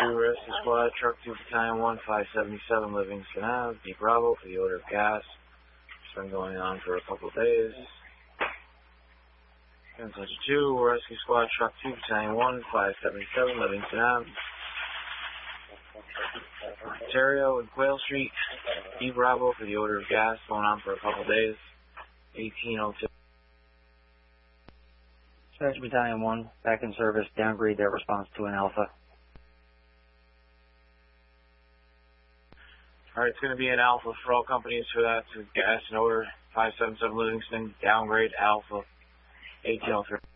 Rescue Squad, Truck 2 Battalion 1, 577 Livingston Ave, D Bravo for the odor of gas. It's been going on for a couple of days. 10-2, Rescue Squad, Truck 2 Battalion 1, 577 Livingston Ave, Ontario and Quail Street, D Bravo for the odor of gas, going on for a couple of days. 1802. Search Battalion 1, back in service, downgrade their response to an Alpha. Alright, it's going to be an Alpha for all companies for that. So gas and odor, 577 Livingston, downgrade Alpha, 1803.